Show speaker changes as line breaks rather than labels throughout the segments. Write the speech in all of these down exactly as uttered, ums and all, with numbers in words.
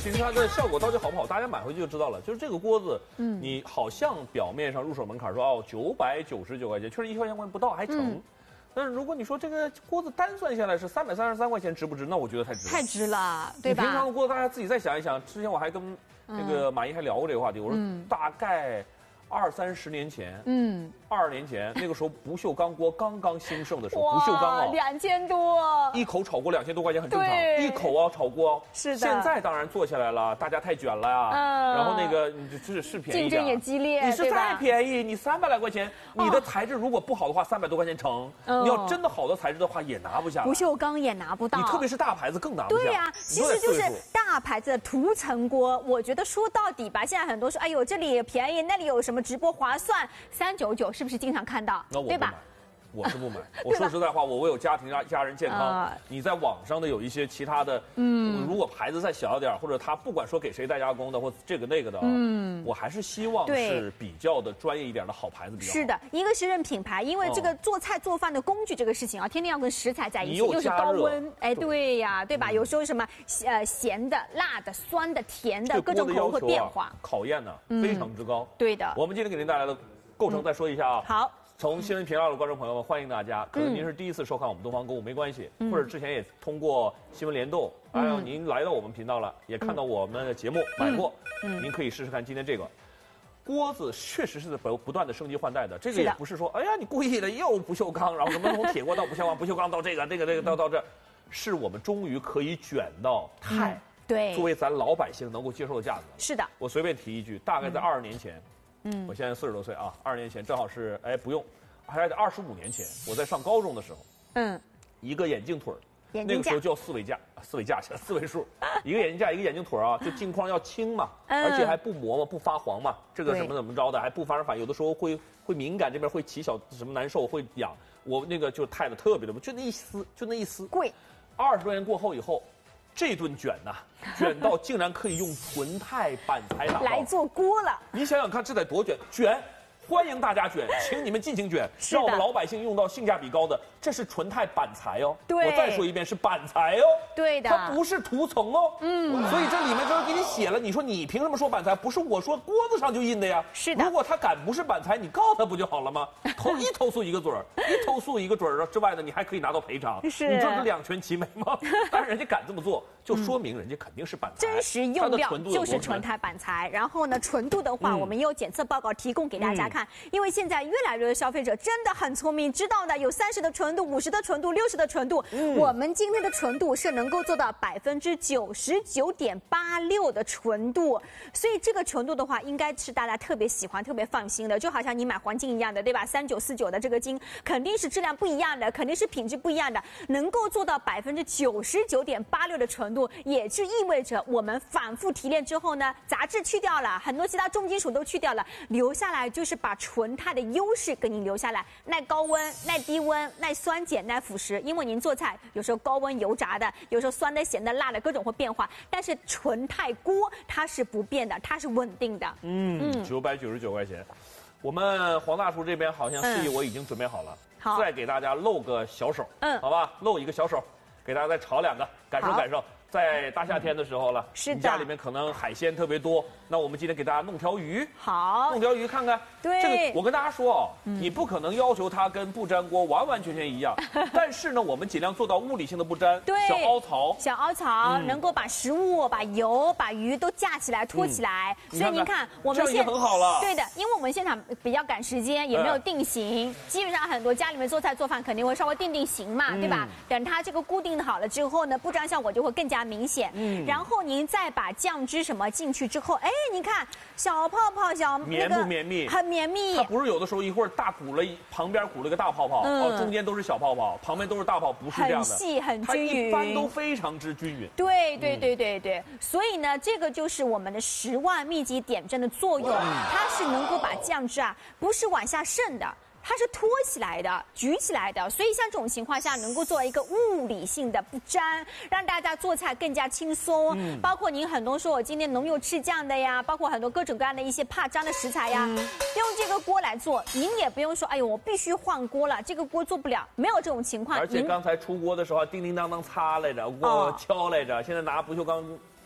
其实它的效果到底好不好，大家买回去就知道了。就是这个锅子，嗯，你好像表面上入手门槛说哦九百九十九块钱，确实一块钱不到还成。嗯，但是如果你说这个锅子单算下来是三百三十三块钱，值不值？那我觉得太值了。
太值了，对吧？
你平常的锅子大家自己再想一想。之前我还跟那个马姨还聊过这个话题，我说大概二三十年前，嗯，二十年前那个时候不锈钢锅刚刚兴盛的时候，不锈钢哦，
两千多，
一口炒锅两千多块钱很正常，一口啊炒锅。
是的。
现在当然做起来了，大家太卷了呀，嗯，然后那个你是是便宜，
竞争也激烈，
你是再便宜，你三百来块钱，你的材质如果不好的话，三百多块钱成。你要真的好的材质的话，也拿不下来。
不锈钢也拿不到，
你特别是大牌子更拿不下。
对呀，其实就是大牌子的涂层锅，我觉得说到底吧，现在很多说，哎呦这里便宜，那里有什么直播划算。三九九是不是经常看到？
那我不买，我是不买。我说实在话，我为有家庭家家人健康。呃、你在网上的有一些其他的，嗯，如果牌子再小一点，或者他不管说给谁代加工的，或这个那个的，嗯，我还是希望是比较的专业一点的好牌子比较好。
是的，一个是认品牌，因为这个做菜做饭的工具这个事情啊，天天要跟食材在一起，又是高温，哎，对呀，对吧？嗯、有时候什么呃咸的、辣的、酸的、甜的，各种口味会变化，
考验呢非常之高。
对的，
我们今天给您带来的构成再说一下啊。
好。
从新闻频道的观众朋友们，欢迎大家。可能您是第一次收看我们东方购物，没关系，或者之前也通过新闻联动，还有您来到我们频道了，也看到我们的节目买过，您可以试试看今天这个锅子，确实是在不不断的升级换代的。这个也不是说，哎呀，你故意的又不锈钢，然后什么从铁锅到不锈钢，不锈钢到这个，这个这个到到这，是我们终于可以卷到钛，
对，
作为咱老百姓能够接受的价格。
是的，
我随便提一句，大概在二十年前。嗯，我现在四十多岁啊，二十年前正好是哎不用，还得二十五年前，我在上高中的时候，嗯，一个眼镜腿儿，那个时候叫四维架，四维架去了，四位数，一个眼镜架，一个眼镜腿儿啊，就镜框要轻嘛，嗯、而且还不磨嘛，不发黄嘛，这个什么怎么着的，还不发生反应，有的时候会会敏感，这边会起小什么难受，会痒，我那个就太的特别的，就那一丝，就那一丝，
贵，
二十多年过后以后。这顿卷呐、啊，卷到竟然可以用纯钛板材打造
来做锅了。
你想想看，这得多卷！卷，欢迎大家卷，请你们尽情卷，让我们老百姓用到性价比高的。这是纯钛板材哦。
对，
我再说一遍，是板材哦。
对的，
它不是涂层哦。嗯，所以这里面就是给你写了，你说你凭什么说板材？不是我说，锅子上就印的呀。
是的。
如果他敢不是板材，你告他不就好了吗？投一投诉一个准儿，一投诉一个准儿之外呢，你还可以拿到赔偿。
是。
你这是两全其美吗？但是人家敢这么做，就说明人家肯定是板材。
真实用料就是纯钛板材。然后呢，纯度的话，我们也有检测报告提供给大家看。因为现在越来越多的消费者真的很聪明，知道的有三十的纯度、五十的纯度。六十的纯度，嗯、我们今天的纯度是能够做到百分之九十九点八六的纯度，所以这个纯度的话，应该是大家特别喜欢、特别放心的，就好像你买黄金一样的，对吧？三九四九的这个金，肯定是质量不一样的，肯定是品质不一样的，能够做到百分之九十九点八六的纯度，也就意味着我们反复提炼之后呢，杂质去掉了，很多其他重金属都去掉了，留下来就是把纯钛的优势给你留下来，耐高温、耐低温、耐酸碱、耐腐蚀。因为您做菜有时候高温油炸的，有时候酸的、咸的、辣的，各种会变化。但是纯钛锅它是不变的，它是稳定的。
嗯，九百九十九块钱。我们黄大厨这边好像示意我已经准备好了，
好，
再给大家露个小手，
嗯，
好吧，露一个小手，给大家再炒两个，感受感受。在大夏天的时候了，
是的，
家里面可能海鲜特别多，那我们今天给大家弄条鱼，
好，
弄条鱼看看。
对，
这个我跟大家说哦，嗯、你不可能要求它跟不粘锅完完全全一样，但是呢，我们尽量做到物理性的不粘，
对，
小凹槽，
小凹槽、嗯、能够把食物、把油、把鱼都架起来、托起来。嗯、所以您看，我们现
很好了。
对的，因为我们现场比较赶时间，也没有定型，基本上很多家里面做菜做饭肯定会稍微定定型嘛，嗯、对吧？等它这个固定好了之后呢，不粘效果就会更加明显。嗯。然后您再把酱汁什么进去之后，哎，你看小泡泡小
绵不绵密？
很绵密。
它不是有的时候一会儿大鼓了，旁边鼓了个大泡泡，嗯、哦，中间都是小泡泡，旁边都是大泡，不是这样的。
很细很均匀，
它一般都非常之均匀。
对对对对对，嗯、所以呢，这个就是我们的十万秘籍点阵的作用，嗯、它是能够把酱汁啊，不是往下渗的。它是托起来的，举起来的，所以像这种情况下，能够做一个物理性的不粘，让大家做菜更加轻松。嗯，包括您很多说我今天浓油赤酱的呀，包括很多各种各样的一些怕粘的食材呀，嗯、用这个锅来做，您也不用说，哎呦，我必须换锅了，这个锅做不了，没有这种情况。
而且刚才出锅的时候叮叮当当擦来着，锅敲来着，哦、现在拿不锈钢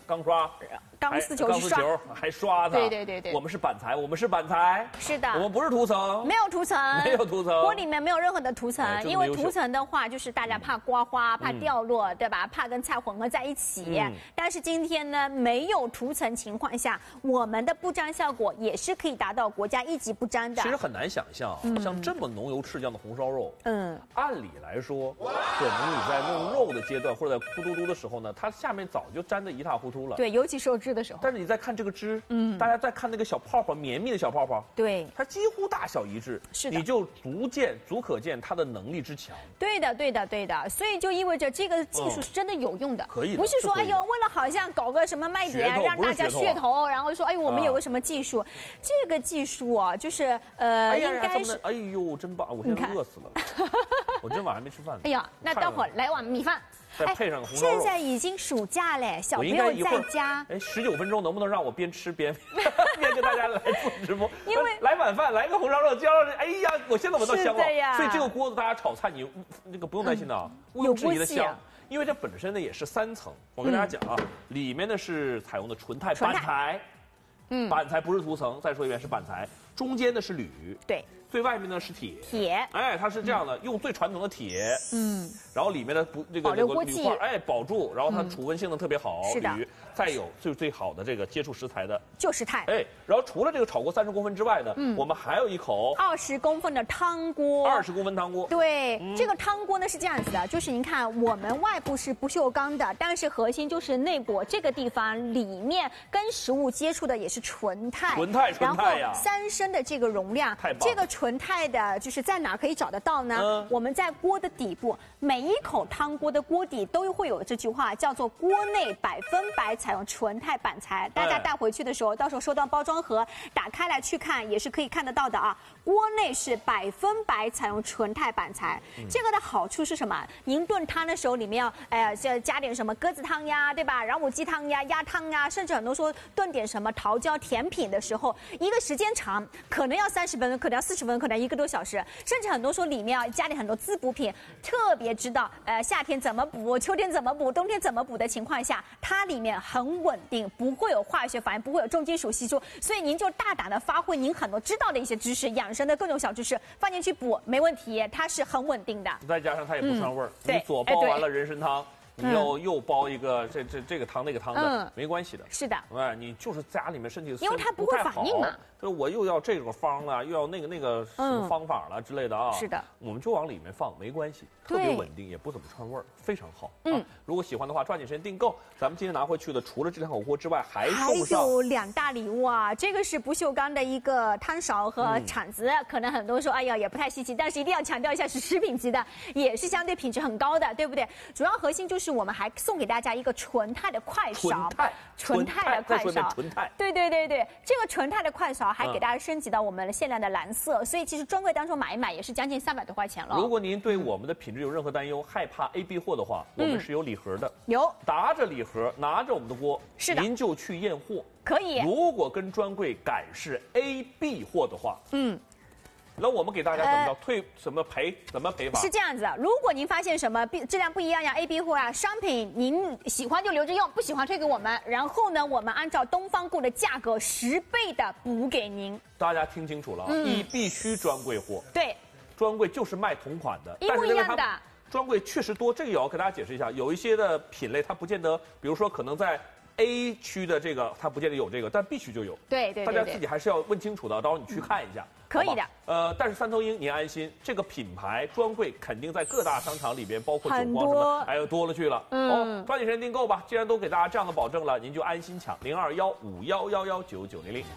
钢刷。
钢丝球是刷，
还刷它。
对对对对，
我们是板材，我们是板材。
是的，
我们不是涂层，
没有涂层，
没有涂层。
锅里面没有任何的涂层，哎、因为涂层的话，就是大家怕刮花、怕掉落，嗯、对吧？怕跟菜混合在一起。嗯、但是今天呢，没有涂层情况下，我们的不粘效果也是可以达到国家一级不粘的。
其实很难想象，嗯、像这么浓油赤酱的红烧肉，嗯，按理来说，可能你在弄肉的阶段或者在咕嘟嘟的时候呢，它下面早就粘得一塌糊涂了。
对，尤其受汁的时候。
但是你再看这个汁，嗯，大家再看那个小泡泡，绵密的小泡泡，
对，
它几乎大小一致，
是的，
你就足见足可见它的能力之强。
对的，对的，对的，所以就意味着这个技术是真的有用的，
可以的，
不是说哎呦为了好像搞个什么卖点让大家噱头，然后说哎呦我们有个什么技术，这个技术啊就是呃应该是，
哎呦真棒，我现在饿死了，我今晚还没吃饭呢。
哎呀，那待会儿来碗米饭。
再配上个红烧肉。
现在已经暑假嘞，小朋友在家。
哎，十九分钟能不能让我边吃边边跟大家来做直播？
因为
来晚饭，来个红烧肉，浇上。哎呀，我现在闻到香了。所以这个锅子大家炒菜，你那个不用担心的啊，毋庸置疑的香。因为这本身呢也是三层，我跟大家讲啊，里面呢是采用的纯钛板材，嗯，板材不是涂层。再说一遍是板材，中间呢是铝，
对。
最外面呢是铁，
铁，
哎，它是这样的，用最传统的铁，嗯，然后里面的不这个这个铝块，哎，保住，然后它储温性能特别好，
是的，
再有最最好的这个接触食材的
就是钛，
哎，然后除了这个炒锅三十公分之外呢，嗯，我们还有一口
二十公分的汤锅，
二十公分汤锅，
对，这个汤锅呢是这样子的，就是您看我们外部是不锈钢的，但是核心就是内部这个地方里面跟食物接触的也是纯钛，
纯钛纯钛呀，
三升的这个容量，
太棒，
这个纯钛的。就是在哪可以找得到呢？嗯、我们在锅的底部，每一口汤锅的锅底都会有这句话，叫做“锅内百分百采用纯钛板材”。大家带回去的时候，到时候收到包装盒，打开来去看，也是可以看得到的啊。锅内是百分百采用纯钛板材，嗯、这个的好处是什么？您炖汤的时候，里面要哎呀，要加点什么鸽子汤呀，对吧？然后鸡汤呀、鸭汤呀，甚至很多说炖点什么桃胶甜品的时候，一个时间长，可能要三十分钟，可能要四十分钟，可能一个多小时。甚至很多说里面要加点很多滋补品，特别知道呃夏天怎么补，秋天怎么补，冬天怎么补的情况下，它里面很稳定，不会有化学反应，不会有重金属吸收，所以您就大胆的发挥您很多知道的一些知识，养生的各种小知识放进去补没问题，它是很稳定的。
再加上它也不串味儿，嗯、你左煲完了人参汤。你又又煲一个这这这个汤那个汤的，嗯、没关系的。
是的，
哎，你就是家里面身体
因为它不会反应嘛。
就是我又要这个方了，又要那个那个什么方法了之类的啊。
是的，
我们就往里面放，没关系，特别稳定，也不怎么串味儿，非常好。嗯，如果喜欢的话，抓紧时间订购。咱们今天拿回去的，除了这两口锅之外，还送上
还有两大礼物啊！这个是不锈钢的一个汤勺和铲子，嗯、可能很多人说，哎呀，也不太稀奇，但是一定要强调一下，是食品级的，也是相对品质很高的，对不对？主要核心就是我们还送给大家一个纯钛的快勺，
纯钛，
纯钛的快勺，
纯钛，
对对对对，这个纯钛的快勺还给大家升级到我们限量的蓝色，所以其实专柜当中买一买也是将近三百多块钱了。
如果您对我们的品质有任何担忧，害怕 A B 货的话，我们是有礼盒的，
有
拿着礼盒，拿着我们的锅，
是的，
您就去验货，
可以。
如果跟专柜赶是 A B 货的话，嗯。那我们给大家怎么着、呃、退什么赔怎么赔法？
是这样子的，如果您发现什么质量不一样呀 A B 货啊，商品您喜欢就留着用，不喜欢退给我们，然后呢，我们按照东方顾的价格十倍的补给您。
大家听清楚了啊，嗯、一必须专柜货。
对，
专柜就是卖同款的，
一模一样的。
专柜确实多，这个也要给大家解释一下，有一些的品类它不见得，比如说可能在。A 区的这个它不见得有这个，但 B 区就有。
对 对, 对,
对，大家自己还是要问清楚的，到时候你去看一下。嗯、
可以的。
呃，但是三头鹰您安心，这个品牌专柜肯定在各大商场里边，包括九光什么，还有多了去了。嗯。哦，抓紧时间订购吧！既然都给大家这样的保证了，您就安心抢零二幺五幺幺幺九九零零。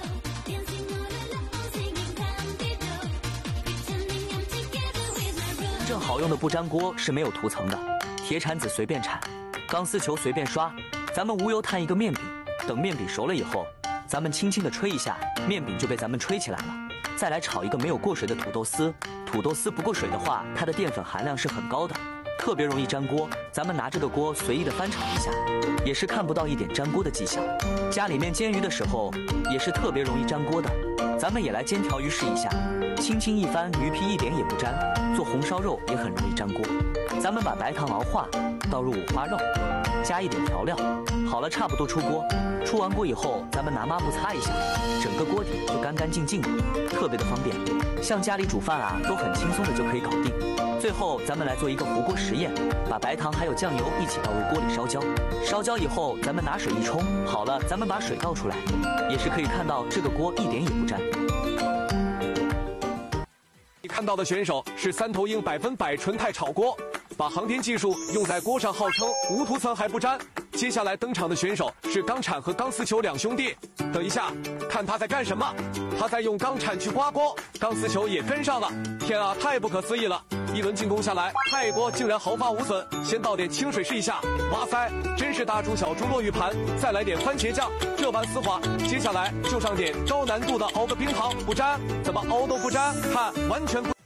正好用的不粘锅是没有涂层的，铁铲子随便铲。钢丝球随便刷，咱们无油摊一个面饼，等面饼熟了以后，咱们轻轻的吹一下，面饼就被咱们吹起来了。再来炒一个没有过水的土豆丝，土豆丝不过水的话，它的淀粉含量是很高的，特别容易粘锅。咱们拿这个锅随意的翻炒一下，也是看不到一点粘锅的迹象。家里面煎鱼的时候，也是特别容易粘锅的。咱们也来煎条鱼试一下，轻轻一翻，鱼皮一点也不粘。做红烧肉也很容易粘锅。咱们把白糖熬化，倒入五花肉，加一点调料， 好了，差不多出锅。出完锅以后，咱们拿抹布擦一下，整个锅底就干干净净的，特别的方便。像家里煮饭啊，都很轻松的就可以搞定。最后，咱们来做一个糊锅实验，把白糖还有酱油一起倒入锅里烧焦。烧焦以后，咱们拿水一冲，好了，咱们把水倒出来，也是可以看到这个锅一点也不粘。
你看到的选手是三头鹰百分百纯钛炒锅，把航天技术用在锅上，号称无涂层还不粘。接下来登场的选手是钢铲和钢丝球两兄弟。等一下，看他在干什么？他在用钢铲去刮锅，钢丝球也跟上了。天啊，太不可思议了！一轮进攻下来，钛锅竟然毫发无损。先倒点清水试一下，哇塞，真是大猪小猪落玉盘。再来点番茄酱，这般丝滑。接下来就上点高难度的熬个冰糖，不粘，怎么熬都不粘，看完全不。